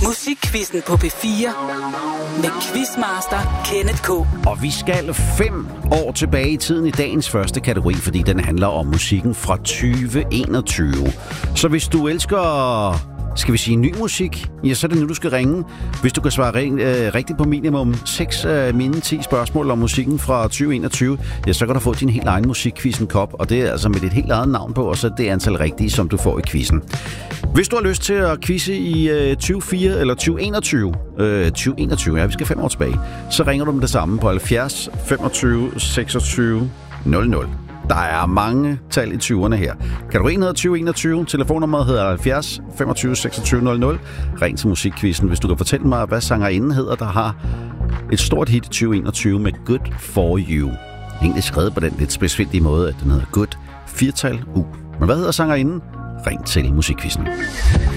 Musikquizzen på P4 med Quizmaster Kenneth K. Og vi skal 5 år tilbage i tiden i dagens første kategori, fordi den handler om musikken fra 2021. Så hvis du elsker, skal vi sige, ny musik, ja, så er det nu, du skal ringe. Hvis du kan svare rigtigt på minimum 6 mine 10 spørgsmål om musikken fra 2021, ja, så kan du få din helt egen musikquizzen-kop, og det er altså med dit helt eget navn på, og så det antal rigtige, som du får i quizzen. Hvis du har lyst til at quizze i 2024 eller 2021, 2021, ja, vi skal 5 år tilbage, så ringer du med det samme på 70 25 26 00. Der er mange tal i 20'erne her. Kategorien hedder 2021. Telefonnummeret hedder 70 25 26 00. Ring til musikquizzen, hvis du kan fortælle mig, hvad sangerinden hedder, der har et stort hit i 2021 med Good For You. Egentlig skrevet på den lidt specifikke måde, at den hedder Good 4-tal U. Men hvad hedder sangerinden? Ring til musikquizzen.